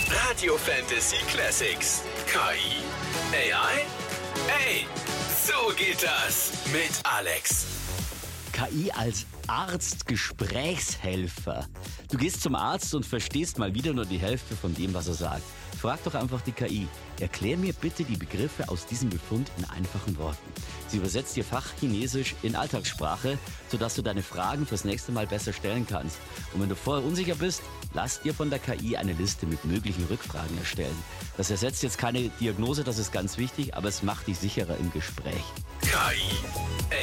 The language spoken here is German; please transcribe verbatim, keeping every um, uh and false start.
Radio Fantasy Classics. K I? A I? Ey, so geht das mit Alex. K I als Arzt-Gesprächshelfer. Du gehst zum Arzt und verstehst mal wieder nur die Hälfte von dem, was er sagt. Frag doch einfach die K I. Erklär mir bitte die Begriffe aus diesem Befund in einfachen Worten. Sie übersetzt dir Fachchinesisch in Alltagssprache, sodass du deine Fragen fürs nächste Mal besser stellen kannst. Und wenn du vorher unsicher bist, lass dir von der K I eine Liste mit möglichen Rückfragen erstellen. Das ersetzt jetzt keine Diagnose, das ist ganz wichtig, aber es macht dich sicherer im Gespräch. K I.